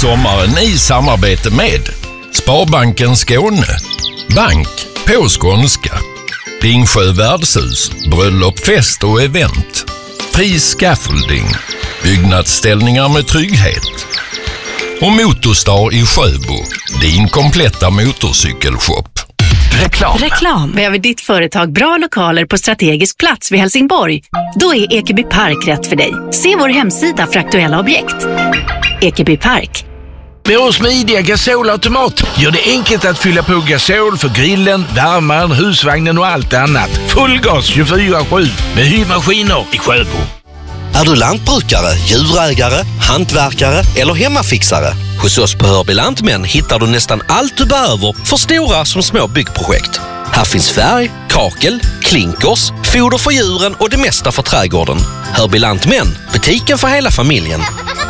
sommaren i samarbete med Sparbanken Skåne, bank på skånska, Dingsjö värdshus, bröllop, fest och event, Fri Scaffolding, byggnadsställningar med trygghet och Motorstar i Sjöbo, din kompletta motorcykelshop. Reklam. Behöver ditt företag bra lokaler på strategisk plats vid Helsingborg? Då är Ekeby Park rätt för dig. Se vår hemsida för aktuella objekt. Ekeby Park. Med vår smidiga gasolautomat gör det enkelt att fylla på gasol för grillen, värmaren, husvagnen och allt annat. Fullgas 24/7 med hyrmaskiner i Sjöbo. Är du lantbrukare, djurägare, hantverkare eller hemmafixare? Hos oss på Hörby Lantmän hittar du nästan allt du behöver för stora som små byggprojekt. Här finns färg, kakel, klinkers, foder för djuren och det mesta för trädgården. Hörby Lantmän, butiken för hela familjen.